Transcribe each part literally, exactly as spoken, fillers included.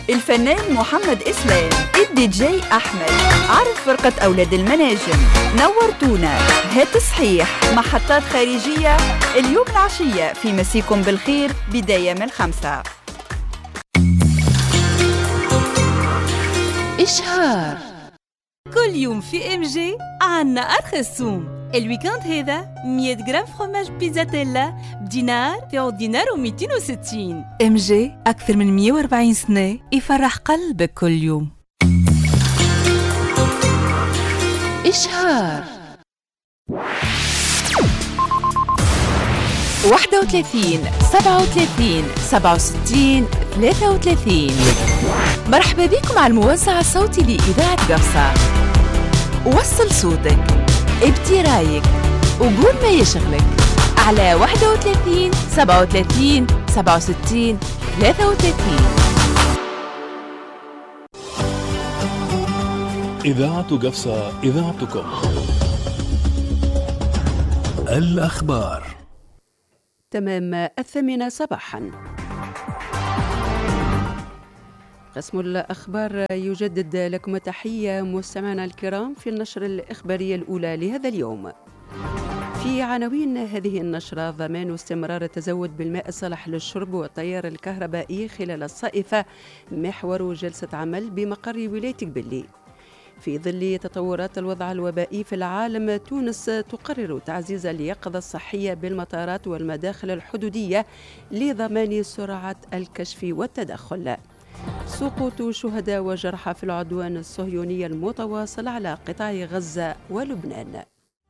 الفنان محمد إسلام، الدي جي أحمد، عرف فرقة أولاد المناجم، نورتونا، هات صحيح، محطات خارجية اليوم العشية في مسيكم بالخير بداية من الخمسة. إشهار كل يوم في إم جي عنا أرخص سوم. الويكاند هذا مية جرام فروماج بيزاتيلا بدينار في دينار ومئتين وستين. إم جي أكثر من مئة وأربعين سنة يفرح قلبك كل يوم. إشهار واحد وثلاثين سبعة وثلاثين سبعة وستين ثلاثة وثلاثين. مرحبا بكم على الموزع الصوتي لإذاعة قفصة. وصل صوتك، ابدي رايك، وقول ما يشغلك على واحد وثلاثين سبعة وثلاثين سبعة وستين ثلاثة وثلاثين. إذاعة قفصة، إذاعتكم. الأخبار تمام الثامنة صباحا. قسم الأخبار يجدد لكم تحية مستمعينا الكرام في النشرة الإخبارية الأولى لهذا اليوم. في عناوين هذه النشرة: ضمان استمرار التزود بالماء الصالح للشرب والتيار الكهربائي خلال الصيف، محور جلسة عمل بمقر ولاية قبلي. في ظل تطورات الوضع الوبائي في العالم، تونس تقرر تعزيز اليقظة الصحية بالمطارات والمداخل الحدودية لضمان سرعة الكشف والتدخل. سقوط شهداء وجرحى في العدوان الصهيوني المتواصل على قطاع غزة ولبنان.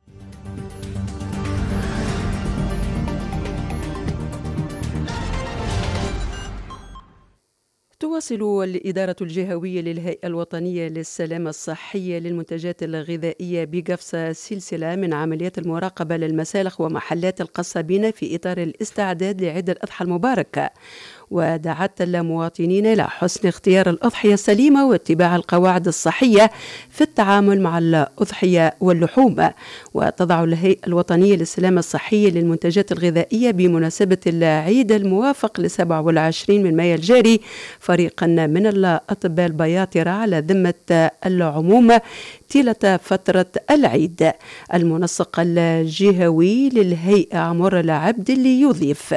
تواصل الإدارة الجهوية للهيئة الوطنية للسلامة الصحية للمنتجات الغذائية بقفصة سلسلة من عمليات المراقبة للمسالخ ومحلات القصابين في إطار الاستعداد لعيد الأضحى المبارك، ودعت المواطنين إلى حسن اختيار الأضحية السليمة واتباع القواعد الصحية في التعامل مع الأضحية واللحوم. وتضع الهيئة الوطنية للسلامة الصحية للمنتجات الغذائية بمناسبة العيد الموافق لسبعة والعشرين من مايو الجاري فريقا من الأطباء البياطرة على ذمة العموم طيلة فترة العيد. المنسق الجهوي للهيئة عمر العبد اللي يضيف: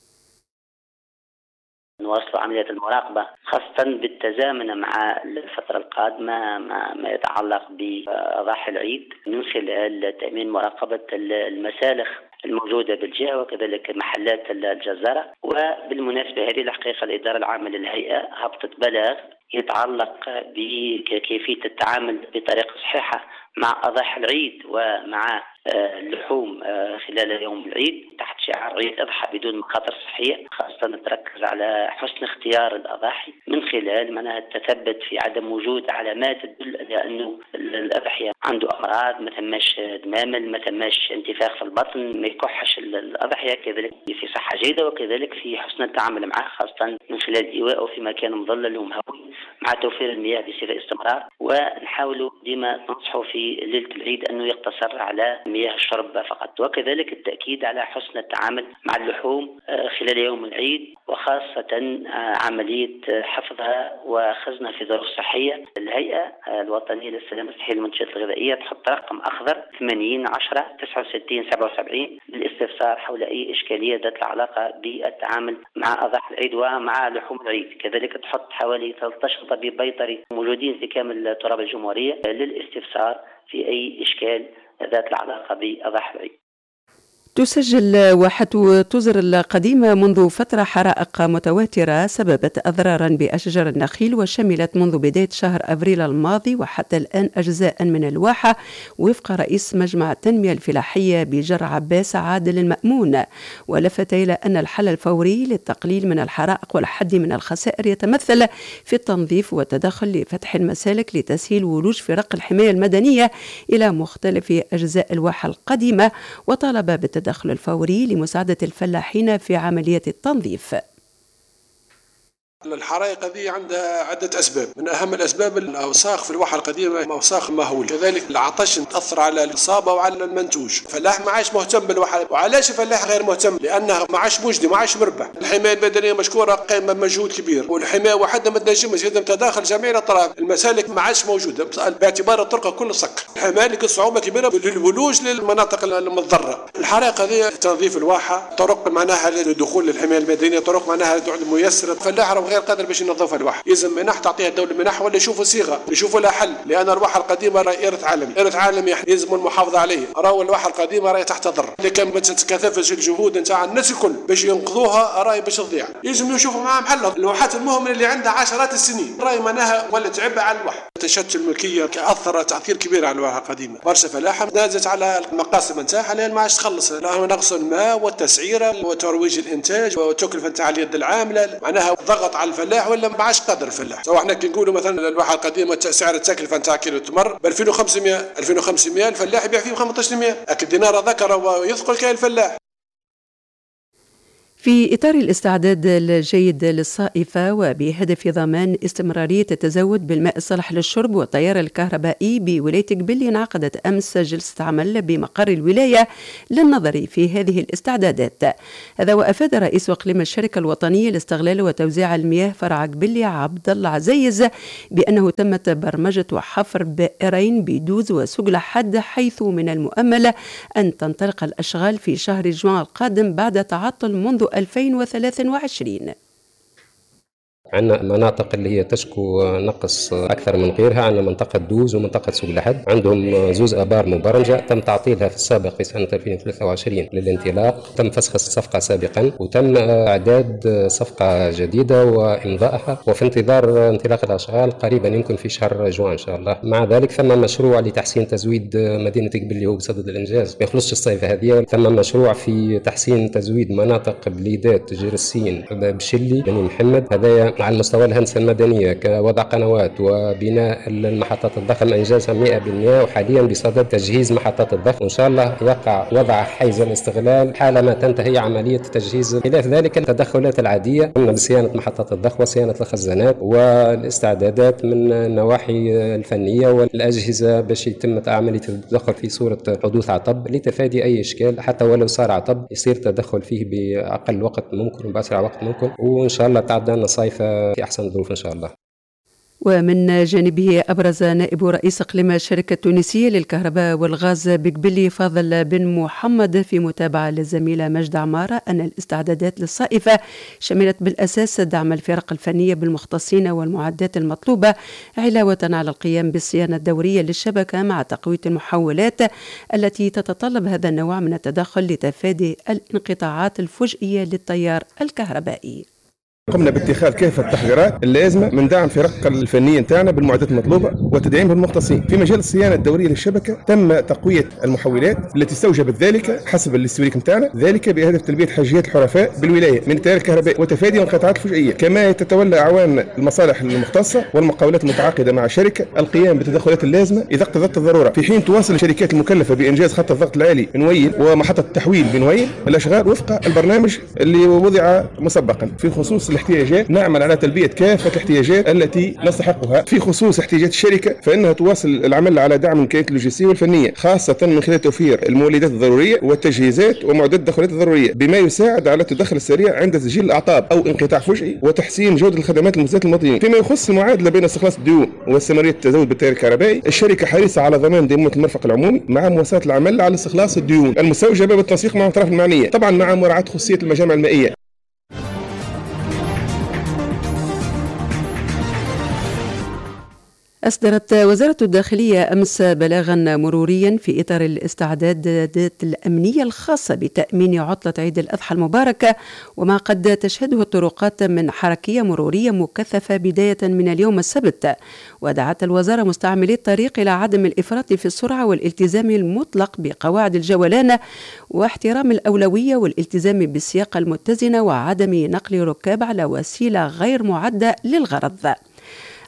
نواصل عمليات المراقبة خاصة بالتزامن مع الفترة القادمة ما, ما يتعلق بأضاحي العيد من خلال تأمين مراقبة المسالخ الموجودة بالجهة وكذلك محلات الجزارة. وبالمناسبة هذه الحقيقة الإدارة العامة للهيئة هبطت بلاغ يتعلق بكيفية التعامل بطريقة صحيحة مع أضاحي العيد ومع اللحوم خلال يوم العيد تحت شعار عيد أضحى بدون مخاطر صحية، خاصة نتركز على حسن اختيار الأضاحي من خلال معناها التثبت في عدم وجود علامات تدل على أنه الأضحية عنده أمراض، ما ثماش دمامل، ما ثماش انتفاخ في البطن، ما يكحش الأضحية، كذلك في صحة جيدة وكذلك في حسن التعامل معه خاصة من خلال إيواءه في مكان مظلل ومهوي مع توفير المياه بصفة استمرار. ونحاول ديما ننصحه في ليلة العيد أنه يقتصر على مياه الشرب فقط، وكذلك التأكيد على حسن التعامل مع اللحوم خلال يوم العيد وخاصة عملية حفظها وخزنها في ظروف صحية. الهيئة الوطنية للسلامة الصحية للمنتجات الغذائية تحط رقم أخضر ثمانين عشرة تسعة وستين سبعة وسبعين للاستفسار حول أي إشكالية ذات العلاقة بالتعامل مع أضاحي العيد ومع لحوم العيد. كذلك تحط حوالي ثلاثة عشر طبيب بيطري موجودين في كامل تراب الجمهورية للاستفسار في أي إشكال ذات العلاقة بأضاحي العيد. تسجل واحة تزر القديمة منذ فترة حرائق متواترة سببت أضرارا بأشجار النخيل، وشملت منذ بداية شهر أبريل الماضي وحتى الآن أجزاء من الواحة، وفق رئيس مجمع التنمية الفلاحية بجر عباس عادل المأمون. ولفت إلى أن الحل الفوري للتقليل من الحرائق والحد من الخسائر يتمثل في التنظيف والتدخل لفتح المسالك لتسهيل ولوج فرق الحماية المدنية إلى مختلف أجزاء الواحة القديمة، وطالب بالتدخل الفوري لمساعدة الفلاحين في عملية التنظيف. الحرائق هذه عندها عدة أسباب، من أهم الأسباب الأوساخ في الواحة القديمة، أوساخ مهول، كذلك العطش تأثر على الإصابة وعلى المنتوج. الفلاح ما عادش مهتم بالواحة. وعلاش الفلاح غير مهتم؟ لأنه ما عادش مجدي، ما عادش مربح. الحماية المدنية مشكورة قائمة بمجهود كبير، والحماية وحدها ما تنجمش، لازم تداخل جميع الأطراف. المسالك ما عادش موجودة باعتبار الطرق كل صك. الحماية لك صعوبة كبيرة للولوج للمناطق المتضررة. الحرائق هذه تنظيف الواحة، طرق معناها للدخول للحماية المدنية، طرق معناها ميسرة. الفلاح غير قادر باش ينظفها الواحة، يلزم منح تعطيها الدولة منح، ولا يشوفوا صيغة يشوفوا لها حل، لأن الواحة القديمة راهي إرث عالمي، إرث عالمي يلزم المحافظة عليه. راهو الواحة القديمة راهي تحت ضر، لكن ما تتكثفش الجهود نتاع الناس الكل باش ينقذوها، راهي باش تضيع. يلزم يشوفوا معاهم حل. الواحات المهمة اللي عندها عشرات السنين راهي معناها ولا تعبى على الواحة. تشتت الملكية أثر تأثير كبير على الواحة القديمة. برشا فلاحة نازلت على المقاسم نتاعها لأن ما عادش تخلص، لا نقص الماء والتسعيرة وترويج الإنتاج والتكلفة نتاع اليد العاملة، معناها ضغط على الفلاح ولا ما عادش قادر الفلاح. سواء احنا كي نقولوا مثلا الواحة القديمة سعر التكلفة نتاع كيلو تمر ب ألفين وخمسمائة ألفين وخمسمائة، الفلاح يبيع فيه ب خمسطاش مائة، لكن الدينار ذكر ويثقل كاين الفلاح. في إطار الاستعداد الجيد للصائفة وبهدف ضمان استمرارية التزود بالماء الصالح للشرب والتيار الكهربائي بولاية قبلي، انعقدت أمس جلسة عمل بمقر الولاية للنظر في هذه الاستعدادات. هذا وأفاد رئيس وإقليم الشركة الوطنية لاستغلال وتوزيع المياه فرع قبلي عبد الله عزيز بأنه تمت برمجة وحفر بئرين بدوز وسوق لحد، حيث من المؤمل أن تنطلق الأشغال في شهر جوان القادم بعد تعطل منذ ألفين وثلاثة وعشرين. عندنا مناطق اللي هي تشكو نقص أكثر من غيرها. عندنا منطقة دوز ومنطقة سوق لحد، عندهم زوز آبار مبرمجة تم تعطيلها في السابق في سنة ألفين وثلاثة وعشرين للانطلاق، تم فسخ الصفقة سابقا وتم إعداد صفقة جديدة وإمضائها، وفي انتظار انطلاق الأشغال قريبا يمكن في شهر جوان إن شاء الله. مع ذلك ثم مشروع لتحسين تزويد مدينة قبلي هو بصدد الإنجاز، ما يخلصش الصيف هذه. ثم مشروع في تحسين تزويد مناطق بليدات جرسين بشلي بني محمد، هذا على المستوى الهندسة المدنية كوضع قنوات وبناء المحطات الضخم إنجازها مئة بالمئة، وحاليا بصدد تجهيز محطات الضخم، وإن شاء الله يقع وضع حيز الاستغلال حالما تنتهي عملية التجهيز. خلاف ذلك التدخلات العادية قمنا بصيانة محطات الضخ وصيانة الخزانات والاستعدادات من النواحي الفنية والأجهزة باش يتم عملية التدخل في صورة حدوث عطب لتفادي أي إشكال، حتى ولو صار عطب يصير تدخل فيه بأقل وقت ممكن وبأسرع وقت ممكن، وإن شاء الله تعدى لنا صيف في أحسن الظروف إن شاء الله. ومن جانبه أبرز نائب رئيس إقليم الشركة التونسية للكهرباء والغاز بقبلي فاضل بن محمد في متابعة للزميلة مجد عمارة أن الاستعدادات للصائفة شملت بالأساس دعم الفرق الفنية بالمختصين والمعدات المطلوبة، علاوة على القيام بالصيانة الدورية للشبكة مع تقوية المحولات التي تتطلب هذا النوع من التدخل لتفادي الانقطاعات الفجئية للتيار الكهربائي. قمنا باتخاذ كافة التحذيرات اللازمة من دعم فرق الفنية نتاعنا بالمعدات المطلوبة وتدعيم بالمختصين. في مجال الصيانة الدورية للشبكة تم تقوية المحولات التي استوجبت ذلك حسب الاستوريك نتاعنا، ذلك بهدف تلبية حاجيات الحرفاء بالولاية من التيار الكهربائي وتفادي الانقطاعات الفجئية. كما تتولى أعوان المصالح المختصة والمقاولات المتعاقدة مع الشركة القيام بالتدخلات اللازمة إذا اقتضت الضرورة، في حين تواصل الشركات المكلفة بإنجاز خط الضغط العالي بنويل ومحطة التحويل بنويل الأشغال وفق البرنامج اللي وضع مسبقا. في خصوص الاحتياجات نعمل على تلبية كافة الاحتياجات التي نستحقها. في خصوص احتياجات الشركة فإنها تواصل العمل على دعم الإمكانيات اللوجستية والفنية، خاصة من خلال توفير المولدات الضرورية والتجهيزات ومعدات الدخولات الضرورية، بما يساعد على التدخل السريع عند تسجيل الأعطاب أو انقطاع فجئي وتحسين جودة الخدمات المزدات للمواطنين. فيما يخص المعادلة بين استخلاص الديون واستمرارية التزود بالتيار الكهربائي، الشركة حريصة على ضمان ديمومة المرفق العمومي مع مواصلة العمل على استخلاص الديون المستوجبة بالتنسيق مع الأطراف المعنية، طبعا مع مراعاة خصوصية المجامع المائية. أصدرت وزارة الداخلية أمس بلاغا مروريا في إطار الاستعدادات الأمنية الخاصة بتأمين عطلة عيد الأضحى المباركة، وما قد تشهده الطرقات من حركية مرورية مكثفة بداية من اليوم السبت. ودعت الوزارة مستعملي الطريق إلى عدم الإفراط في السرعة والالتزام المطلق بقواعد الجولان واحترام الأولوية والالتزام بالسياقة المتزنة وعدم نقل ركاب على وسيلة غير معدة للغرض.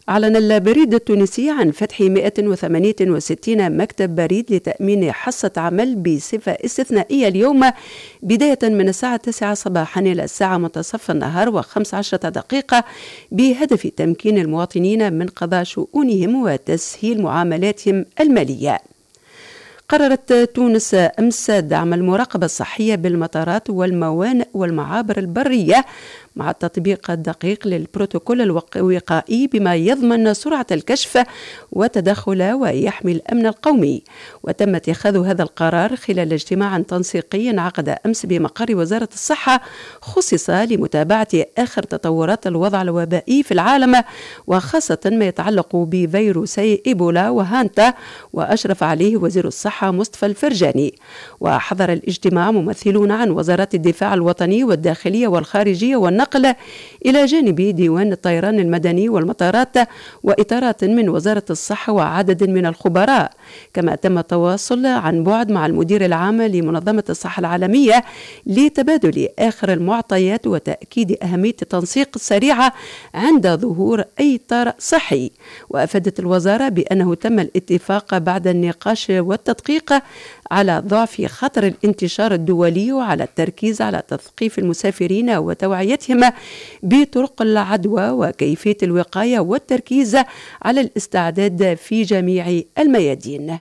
أعلن البريد التونسي عن فتح مئة وثمانية وستين مكتب بريد لتأمين حصة عمل بصفة استثنائية اليوم بداية من الساعة التاسعة صباحا إلى الساعة منتصف النهار وخمس عشرة دقيقة بهدف تمكين المواطنين من قضاء شؤونهم وتسهيل معاملاتهم المالية. قررت تونس أمس دعم المراقبة الصحية بالمطارات والموانئ والمعابر البرية مع التطبيق الدقيق للبروتوكول الوقائي بما يضمن سرعة الكشف والتدخل ويحمي الأمن القومي. وتم اتخاذ هذا القرار خلال اجتماع تنسيقي انعقد أمس بمقر وزارة الصحة خصص لمتابعة آخر تطورات الوضع الوبائي في العالم وخاصة ما يتعلق بفيروسي إيبولا وهانتا، وأشرف عليه وزير الصحة مصطفى الفرجاني. وحضر الاجتماع ممثلون عن وزارات الدفاع الوطني والداخلية والخارجية والنقل إلى جانب ديوان الطيران المدني والمطارات وإطارات من وزارة الصحة وعدد من الخبراء. كما تم التواصل عن بعد مع المدير العام لمنظمة الصحة العالمية لتبادل آخر المعطيات وتأكيد أهمية التنسيق السريع عند ظهور أي طارئ صحي. وأفادت الوزارة بأنه تم الاتفاق بعد النقاش والتدقيق على ضعف خطر الانتشار الدولي وعلى التركيز على تثقيف المسافرين وتوعيتهم بطرق العدوى وكيفية الوقاية والتركيز على الاستعداد في جميع الميادين.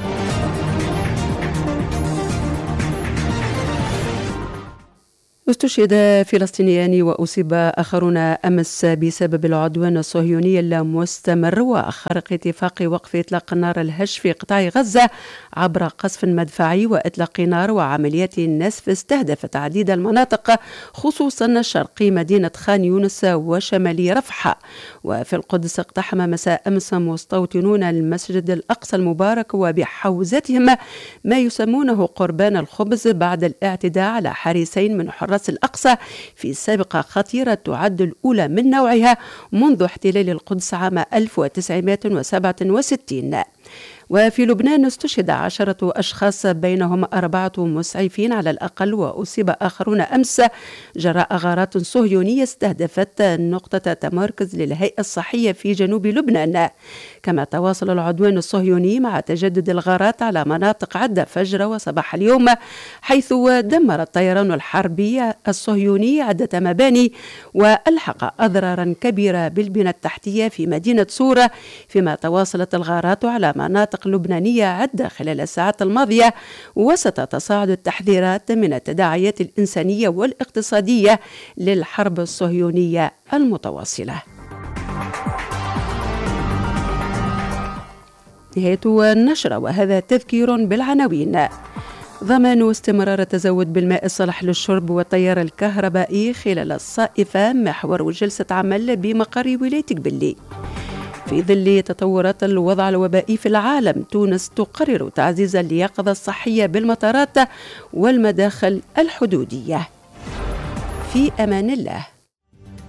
استشهد فلسطينيان وأصيب آخرون أمس بسبب العدوان الصهيوني المستمر وخرق اتفاق وقف إطلاق النار الهش في قطاع غزة عبر قصف مدفعي وإطلاق نار وعمليات نسف استهدفت عديد المناطق خصوصا شرقي مدينة خان يونس وشمالي رفح. وفي القدس اقتحم مساء أمس مستوطنون المسجد الأقصى المبارك وبحوزتهم ما يسمونه قربان الخبز بعد الاعتداء على حارسين من حراس الأقصى في سابقة خطيرة تعد الأولى من نوعها منذ احتلال القدس عام ألف وتسعمائة وسبعة وستين. وفي لبنان استشهد عشرة أشخاص بينهم أربعة مسعفين على الأقل وأصيب آخرون أمس جراء غارات صهيونية استهدفت نقطة تمركز للهيئة الصحية في جنوب لبنان. كما تواصل العدوان الصهيوني مع تجدد الغارات على مناطق عدة فجر وصباح اليوم، حيث دمر الطيران الحربي الصهيوني عدة مباني وألحق أضرارا كبيرة بالبنى التحتية في مدينة سورة، فيما تواصلت الغارات على مناطق لبنانية عدة خلال الساعات الماضية وسط تصاعد التحذيرات من التداعيات الإنسانية والاقتصادية للحرب الصهيونية المتواصلة. نهاية النشرة وهذا تذكير بالعناوين. ضمان استمرار التزود بالماء الصالح للشرب والتيار الكهربائي خلال الصائفة محور جلسة عمل بمقر ولاية قبلي. في ظل تطورات الوضع الوبائي في العالم، تونس تقرر تعزيز اليقظة الصحية بالمطارات والمداخل الحدودية. في أمان الله.